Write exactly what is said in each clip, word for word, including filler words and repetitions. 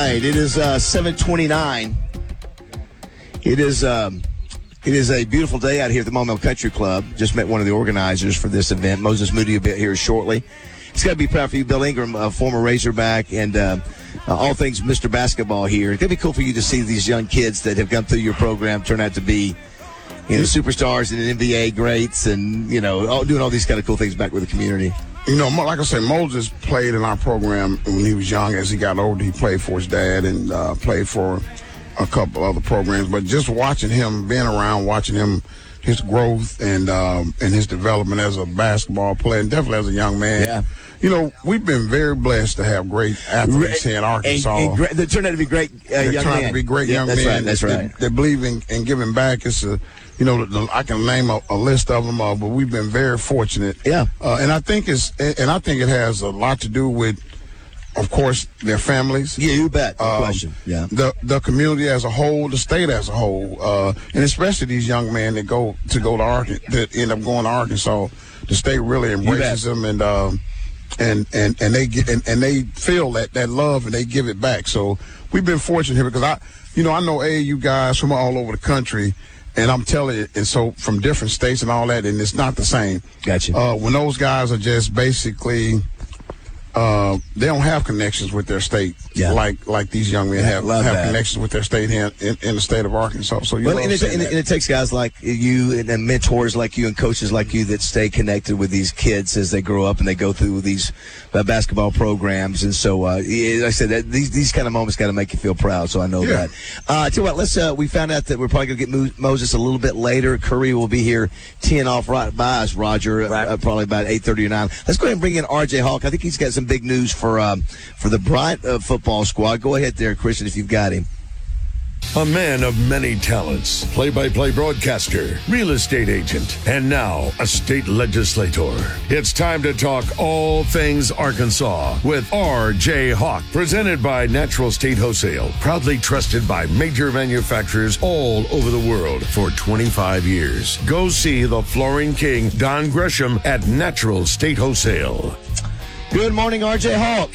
right, it is uh, seven twenty-nine. It is um, it is a beautiful day out here at the Maumelle Country Club. Just met one of the organizers for this event. Moses Moody will be here shortly. It's got to be proud for you, Bill Ingram, a former Razorback, and uh, uh, all things Mister Basketball here. It's going to be cool for you to see these young kids that have gone through your program turn out to be, you know, superstars and N B A greats, and you know, all, doing all these kind of cool things back with the community. You know, like I said, Moses played in our program when he was young. As he got older, he played for his dad and uh, played for a couple other programs. But just watching him, being around, watching him, his growth and um, and his development as a basketball player, and definitely as a young man. Yeah. You know, we've been very blessed to have great athletes here in Arkansas. And, and great, they turned out to be great uh, They're young trying men. to be great yeah, young that's men. Right, that's right. They, they believe in, in giving back. It's a, you know, the, I can name a, a list of them, uh, but we've been very fortunate. Yeah. Uh, and I think it's, and I think it has a lot to do with, of course, their families. Yeah, you bet. No um, question. Yeah. The the community as a whole, the state as a whole, uh, and especially these young men that go to go to Arkansas, that end up going to Arkansas. The state really embraces them, and um, and and and they get and, and they feel that that love, and they give it back. So we've been fortunate here because I, you know, I know A A U guys from all over the country. And I'm telling you, and so from different states and all that, and it's not the same. Gotcha. Uh, when those guys are just basically, uh, they don't have connections with their state, yeah. like like these young men yeah, have have that. connections with their state here in, in the state of Arkansas. So you well, love and, it, seeing and, that. and it takes guys like you and, and mentors like you and coaches like you that stay connected with these kids as they grow up and they go through these uh, basketball programs. And so, uh, like I said, that, these these kind of moments got to make you feel proud. So I know Yeah. that. Uh, tell you what, let's. Uh, we found out that we're probably going to get Mo- Moses a little bit later. Curry will be here teeing off right by us, Roger, Right. uh, probably about eight thirty or nine. Let's go ahead and bring in R J Hawk. I think he's got some big news for um, for the Bryant uh, football squad. Go ahead there, Christian, if you've got him. A man of many talents, play-by-play broadcaster, real estate agent, and now a state legislator. It's time to talk all things Arkansas with R J Hawk, presented by Natural State Wholesale, proudly trusted by major manufacturers all over the world for twenty-five years. Go see the flooring king, Don Gresham, at Natural State Wholesale. Good morning, R J Hawk.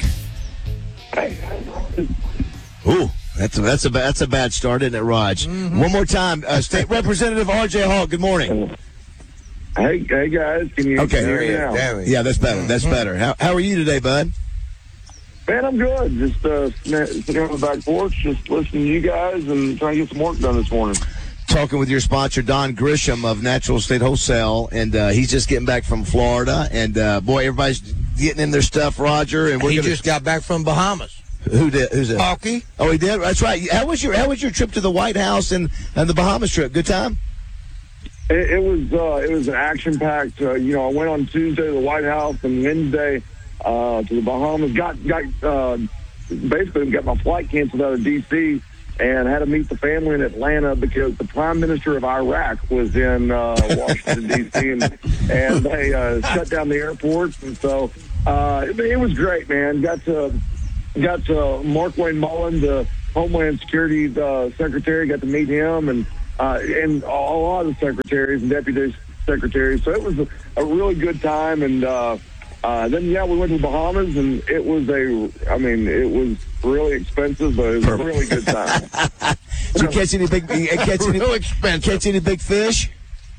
Ooh. That's a, that's a that's a bad start, isn't it, Raj? Mm-hmm. One more time, uh, State Representative R J Hall. Good morning. Hey, hey guys, can you okay. hear me now? Yeah, that's better. That's mm-hmm. better. How how are you today, bud? Man, I'm good. Just uh, sitting on the back porch, just listening to you guys and trying to get some work done this morning. Talking with your sponsor, Don Grisham of Natural State Wholesale, and uh, he's just getting back from Florida. And uh, boy, everybody's getting in their stuff, Roger. And we're he gonna... just got back from Bahamas. Who did? Who's that? Hawkey. Oh, he did. That's right. How was your How was your trip to the White House and, and the Bahamas trip? Good time. It, it was uh, it was an action packed. Uh, you know, I went on Tuesday to the White House and Wednesday uh, to the Bahamas. Got got uh, basically got my flight canceled out of D C and had to meet the family in Atlanta because the Prime Minister of Iraq was in uh, Washington D C and and they uh, shut down the airports, and so uh, it, it was great, man. Got to Got to Mark Wayne Mullen, the Homeland Security uh, Secretary. Got to meet him and uh, and a lot of the secretaries and deputy secretaries. So it was a, a really good time. And uh, uh, then yeah, we went to the Bahamas, and it was a. I mean, it was really expensive, but it was Perfect. a really good time. Did you catch any big? Catch any, real expensive. Catch any big fish?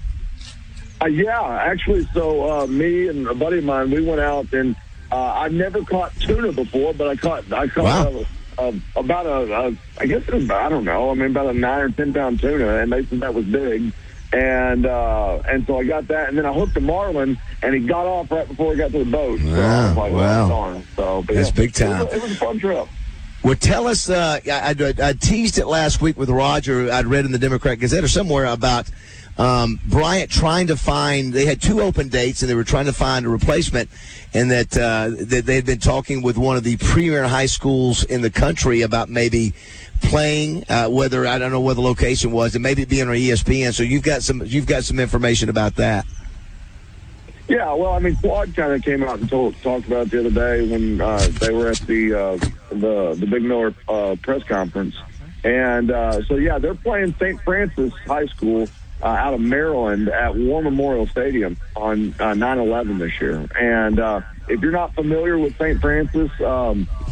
Uh, yeah, actually. So uh, me and a buddy of mine, we went out and. Uh, I've never caught tuna before, but I caught I caught wow. a, a, about a, a I guess it was, I don't know I mean about a nine or ten pound tuna, and they said that was big, and uh, and so I got that, and then I hooked a marlin, and he got off right before he got to the boat. So wow, I was like, wow. darn. So but that's yeah, big time. It was, it was a fun trip. Well, tell us. Uh, I, I, I teased it last week with Roger. I'd read in the Democrat Gazette or somewhere about. Um, Bryant trying to find, they had two open dates and they were trying to find a replacement, and that, uh, that they had been talking with one of the premier high schools in the country about maybe playing, uh, whether, I don't know what the location was, and maybe being on E S P N. So you've got some, you've got some information about that. Yeah, well, I mean, Quad kind of came out and told, talked about it the other day when uh, they were at the uh, the the Big Miller uh, press conference, and uh, so yeah, they're playing Saint Francis High School. Uh, out of Maryland at War Memorial Stadium on uh, nine eleven this year. And uh, if you're not familiar with Saint Francis, um,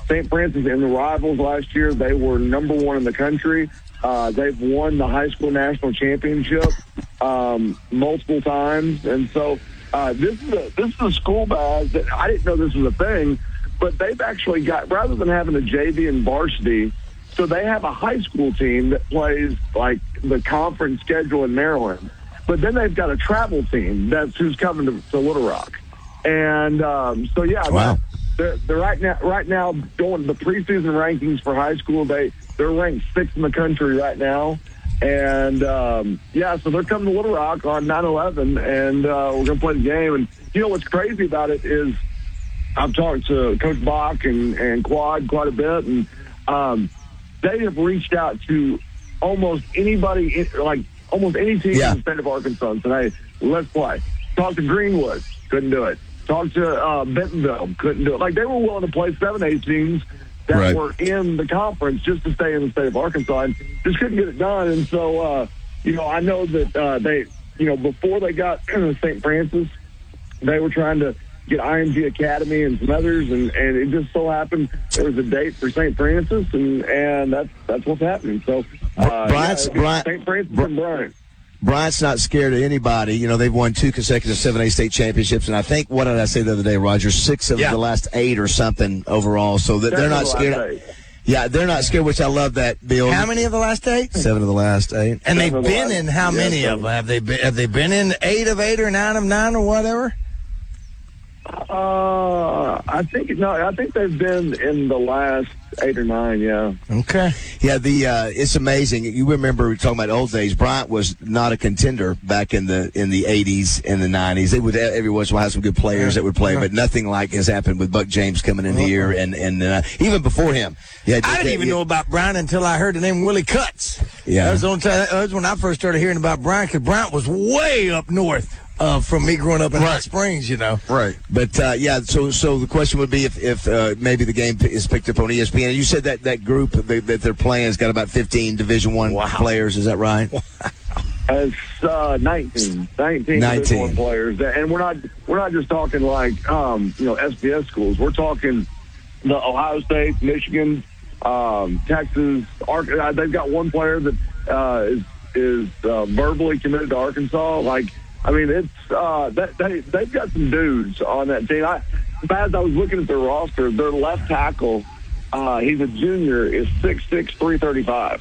Saint Francis and the Rivals last year, they were number one in the country. Uh, they've won the high school national championship um, multiple times. And so uh, this is a, this is a school badge that I didn't know this was a thing, but they've actually got, rather than having a J V and varsity, so they have a high school team that plays like the conference schedule in Maryland. But then they've got a travel team that's who's coming to, to Little Rock. And um, so, yeah, wow. they're, they're right now right now going the preseason rankings for high school. They, they're ranked sixth in the country right now. And, um, yeah, so they're coming to Little Rock on nine eleven, and uh, we're going to play the game. And, you know, what's crazy about it is I've talked to Coach Bach and, and Quad quite a bit, and um, they have reached out to almost anybody, in, like almost any team yeah. in the state of Arkansas and said, hey, let's play. Talked to Greenwood, couldn't do it. Talked to uh, Bentonville, couldn't do it. Like, they were willing to play seven A teams that right. were in the conference just to stay in the state of Arkansas, and just couldn't get it done. And so, uh, you know, I know that uh, they, you know, before they got Saint Francis, they were trying to get I M G Academy and some others, and, and it just so happened there was a date for Saint Francis, and, and that's that's what's happening. So, uh, Bryant's, yeah, Bryant, Saint Francis Br- and Bryant. Bryant's not scared of anybody. You know, they've won two consecutive seven A state championships, and I think, what did I say the other day, Roger? Six of yeah. the last eight or something overall. So that they're not scared. Yeah, they're not scared, which I love that, Bill. How many of the last eight? Seven of the last eight. And they've Seven of the been last- in how yeah, many seven. of them? Have they been, have they been in eight of eight or nine of nine or whatever? Uh, I think no, I think they've been in the last eight or nine. Yeah. Okay. Yeah, the uh, it's amazing. You remember we were talking about old days. Bryant was not a contender back in the in the eighties and the nineties. They would every once in a while have some good players that would play, but nothing like has happened with Buck James coming in here, and and uh, even before him. Yeah, I didn't even know about Bryant until I heard the name Willie Cutts. Yeah. That was, the only time, that was when I first started hearing about Bryant, because Bryant was way up north uh, from me growing up in Hot Springs, you know. Right. But uh, yeah, so so the question would be if if uh, maybe the game is picked up on E S P N. And you said that that group that, that they're playing has got about fifteen Division One Wow. players. Is that right? It's uh, nineteen, nineteen, nineteen. Division One players, and we're not we're not just talking like um, you know S B S schools. We're talking the Ohio State, Michigan, um, Texas. Ar- uh, they've got one player that uh, is is uh, verbally committed to Arkansas. Like, I mean, it's uh, that, they they've got some dudes on that team. I, as I was looking at their roster, their left tackle, uh, he's a junior, is six six, three thirty-five.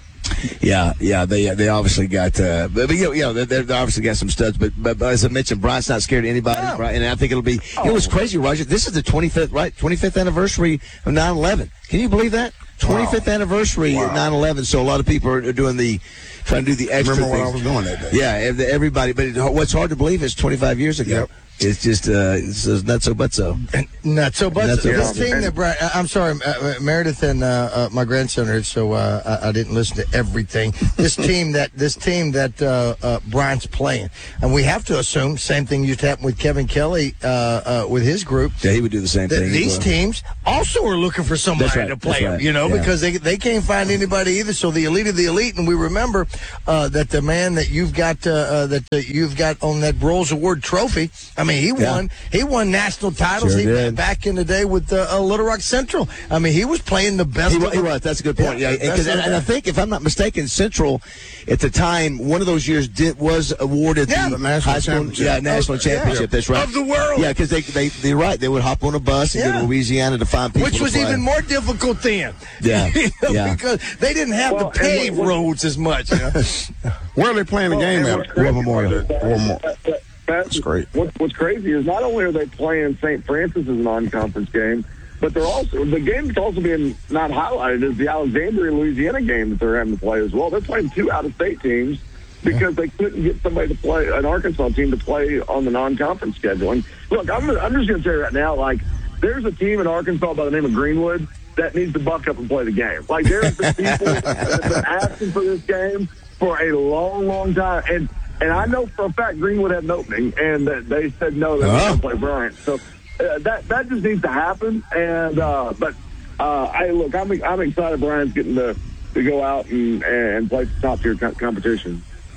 Yeah, yeah, they they obviously got, uh, but, but you know, you know they, they obviously got some studs. But, but, but as I mentioned, Bryant's not scared of anybody, No. right? And I think it'll be. You know what's crazy, Roger? This is the twenty-fifth, right? twenty-fifth anniversary of nine eleven. Can you believe that? twenty-fifth wow. anniversary wow. of nine eleven. So a lot of people are doing the trying to do the extra Remember things. what I was doing that day? Yeah, ev- everybody. But it, what's hard to believe is twenty-five years ago. Yep. It's just uh, it's uh, not so but so. Not so, but Not so this bad. team that Brian, I'm sorry, uh, Meredith and uh, uh, my grandson heard, so uh, I, I didn't listen to everything. This team that this team that uh, uh, Brian's playing, and we have to assume same thing used to happen with Kevin Kelly uh, uh, with his group. Yeah, he would do the same That thing. as these well. teams also are looking for somebody That's right, to play that's them, right, you know, yeah. because they they can't find anybody either. So the elite of the elite, and we remember uh, that the man that you've got uh, uh, that uh, you've got on that Broyles Award trophy. I mean, he Yeah. won. He won national titles Sure he, did. back in the day with uh, uh, Little Rock Central. I mean, he was playing the best. He, of wa- he the- was. That's a good point. Yeah, Yeah, and, 'cause- that's and, and I okay. think, if I'm not mistaken, Central at the time, one of those years did was awarded Yeah, the, the national high school, championship. yeah, national Of- yeah. championship. That's right. Of the world. Yeah, because they they they're right. They would hop on a bus and go Yeah. to Louisiana to find people, Which to was play. even more difficult then. Yeah, You know, yeah. because they didn't have Well, to pave and what- roads as much. You know? Where are they playing the Well, game and at? what's crazy War Memorial. about it- War Memorial. that- that- That's great. What, what's crazy is not only are they playing Saint Francis' non-conference game, but they're also the game that's also being not highlighted is the Alexandria, Louisiana game that they're having to play as well. They're playing two out-of-state teams because they couldn't get somebody to play, an Arkansas team to play on the non-conference schedule. And look, I'm, I'm just going to tell you right now, like, there's a team in Arkansas by the name of Greenwood that needs to buck up and play the game. Like, there's been people that have been asking for this game for a long, long time. And and I know for a fact Greenwood had an opening, and that they said no, they were Oh. going to play Bryant. So uh, that that just needs to happen. And uh, but uh, I look, I'm I'm excited. Bryant's getting to to go out and and play some top tier co- competition.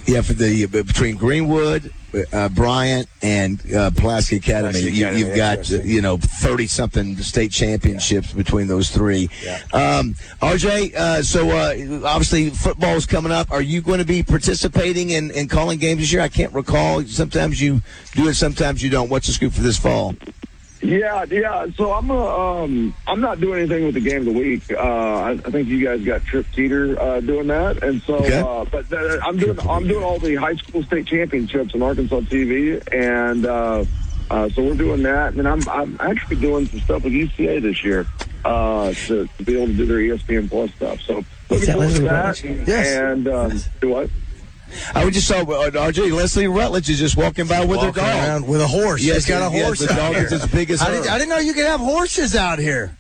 Yeah, for the between Greenwood, uh, Bryant, and uh, Pulaski Academy, Pulaski you, Academy, you've got interesting. you know thirty something state championships yeah. between those three. Yeah. Um, R J, uh, so uh, obviously football's coming up. Are you going to be participating in, in calling games this year? I can't recall. Sometimes you do it, sometimes you don't. What's the scoop for this fall? Yeah, yeah. So I'm uh, um I'm not doing anything with the game of the week. Uh, I, I think you guys got Trip Teeter uh, doing that, and so okay. uh, but uh, I'm doing I'm doing all the high school state championships on Arkansas T V, and uh, uh, so we're doing that. And then I'm I'm actually doing some stuff with U C A this year uh, to, to be able to do their E S P N Plus stuff. So looking forward to that. Yes. And um, do what? I just saw uh, R J Leslie Rutledge is just walking by with her Walking dog. around with a horse. Yes, She's got a yes, horse. the out dog here. is as big as I her. didn't, I didn't know you could have horses out here.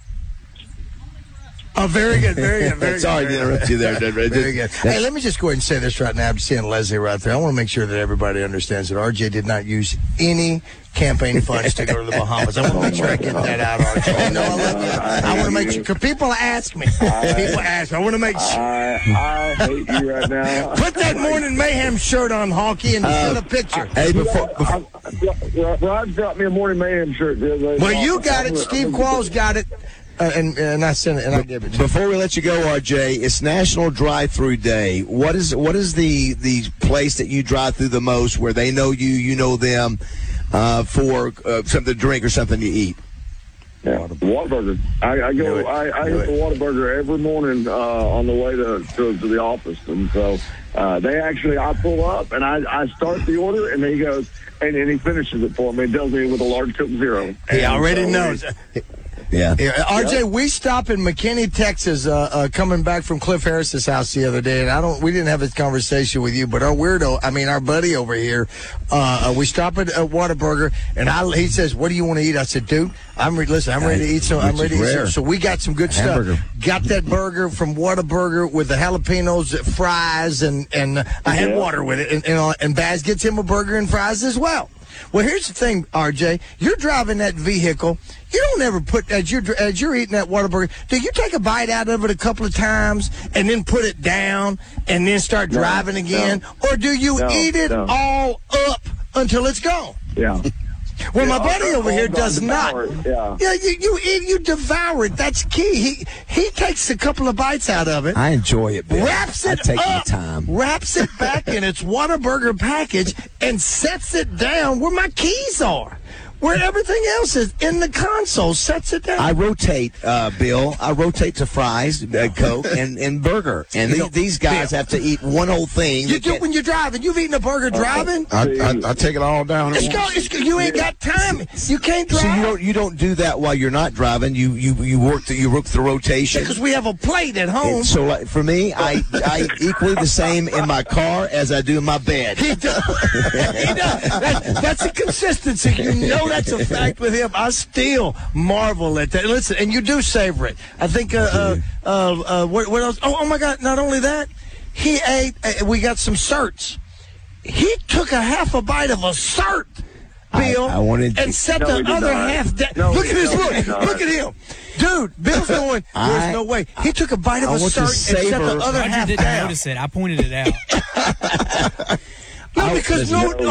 Oh, very good, very good, very Sorry good. to interrupt you there. Very good. Hey, let me just go ahead and say this right now. I'm seeing Leslie right there. I want to make sure that everybody understands that R J did not use any campaign funds to go to the Bahamas. I want to make sure I get that out, R J. You know, I love you. I want to make sure, because people ask me. People ask me. I want to make sure. I, I hate you right now. Put that Morning Mayhem shirt on, Hawkeye, and uh, put a picture. Hey, before, before Uh, Rod brought me a Morning Mayhem shirt. Well, you got it. Steve Qualls got it. Uh, and and I sent it, and I gave it to you. Before we let you go, R J, it's National Drive-Through Day. What is what is the the place that you drive through the most, where they know you, you know them, uh, for uh, something to drink or something to eat? Yeah, Whataburger. I, I go. I, I hit the Whataburger every morning uh, on the way to, to to the office, and so uh, they actually I pull up and I, I start the order, and then he goes and, and he finishes it for me and tells me with a large Coke Zero. He And already so knows. Yeah. Yeah, R J, we stopped in McKinney, Texas, uh, uh, coming back from Cliff Harris's house the other day, and I don't. We didn't have this conversation with you, but our weirdo, I mean, our buddy over here, uh, uh, we stopped at uh, Whataburger, and I, he says, "What do you want to eat?" I said, "Dude, I'm re- listen. I'm ready to eat some. I'm Which ready is to eat some." rare. So we got some good Hamburger. stuff. Got that burger from Whataburger with the jalapenos, fries, and and uh, I had Yeah. water with it, and and, uh, and Baz gets him a burger and fries as well. Well, here's the thing, R J. You're driving that vehicle. You don't ever put, as you're, as you're eating that Whataburger, do you take a bite out of it a couple of times and then put it down and then start No, driving again? no. Or do you No, eat it no. all up until it's gone? Yeah. Well, my Yeah, buddy all- over all here gone does not. devoured, yeah. Yeah, you, you eat, you devour it. That's key. He he takes a couple of bites out of it. I enjoy it, Bill. Wraps I it take up, my time. wraps it back in its Whataburger package, and sets it down where my keys are, where everything else is in the console. Sets it down. I rotate, uh, Bill. I rotate to fries, uh, Coke, and, and burger. And You the- know, these guys Bill, have to eat one whole thing. you They do can't- when you're driving. You've eaten a burger driving. I, I, I take it all down. at It's go, once. it's go, you ain't got time. You can't drive. So you don't you don't do that while you're not driving. You you you work the you work the rotation. because we have a plate at home. And so like, for me, I I equally the same in my car as I do in my bed. He does. he does. That, that's a consistency. You know that's a fact with him. I still marvel at that. Listen, and you do savor it. I think, uh, uh, uh, uh, what, what else? Oh, oh, my God. Not only that, he ate, uh, we got some certs. He took a half a bite of a cert, Bill, I wanted- and set No, the he did other not. half down. No, look he- at his no, he look. did not. Look at him. Dude, Bill's going, there's I- no way. He took a bite of I a want to cert and set savor- the other Roger half didn't down. notice it. I pointed it out. No, because no, Listen,